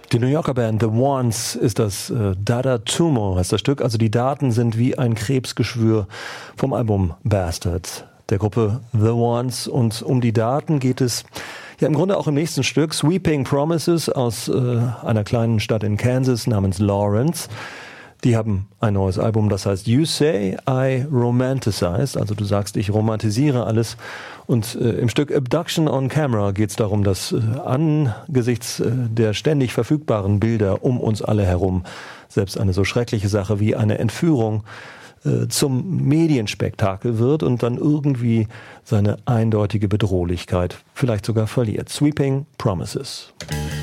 Die New Yorker Band The Ones ist das, Dada Tumor heißt das Stück. Also die Daten sind wie ein Krebsgeschwür vom Album Bastards der Gruppe The Ones. Und um die Daten geht es ja im Grunde auch im nächsten Stück. Sweeping Promises aus einer kleinen Stadt in Kansas namens Lawrence. Die haben ein neues Album, das heißt You Say I Romanticize, also du sagst, ich romantisiere alles. Und im Stück Abduction on Camera geht es darum, dass angesichts der ständig verfügbaren Bilder um uns alle herum selbst eine so schreckliche Sache wie eine Entführung zum Medienspektakel wird und dann irgendwie seine eindeutige Bedrohlichkeit vielleicht sogar verliert. Sweeping Promises.